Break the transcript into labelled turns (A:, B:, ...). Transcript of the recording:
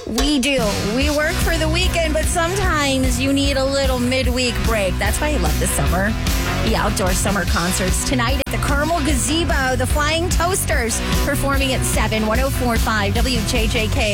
A: We do. We work for the weekend, but sometimes you need a little midweek break. That's why I love the summer. The outdoor summer concerts tonight at the Carmel Gazebo. The Flying Toasters performing at 7, 104.5 WJJK.